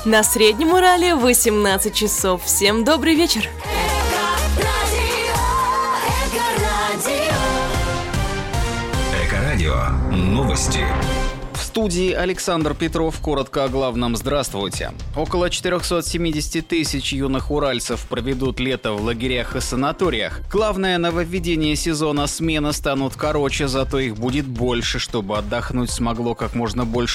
На Среднем Урале 18 часов. Всем добрый вечер. Эко-радио. Новости. В студии Александр Петров. Коротко о главном. Здравствуйте. Около 470 тысяч юных уральцев проведут лето в лагерях и санаториях. Главное нововведение сезона — смены станут короче, зато их будет больше, чтобы отдохнуть смогло как можно больше